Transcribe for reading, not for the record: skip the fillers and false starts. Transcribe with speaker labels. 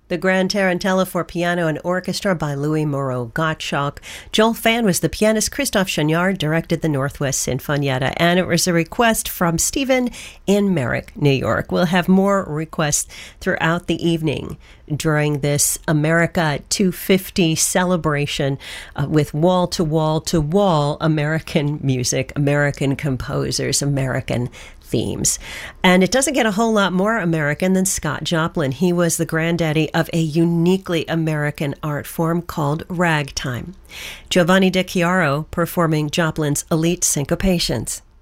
Speaker 1: The Grand Tarantella for Piano and Orchestra by Louis Moreau Gottschalk. Joel Fan was the pianist. Christophe Chouinard directed the Northwest Sinfonietta. And it was a request from Stephen in Merrick, New York. We'll have more requests throughout the evening during this America 250 celebration with wall-to-wall-to-wall American music, American composers, American themes. And it doesn't get a whole lot more American than Scott Joplin. He was the granddaddy of a uniquely American art form called ragtime. Giovanni De Chiaro performing Joplin's Elite Syncopations.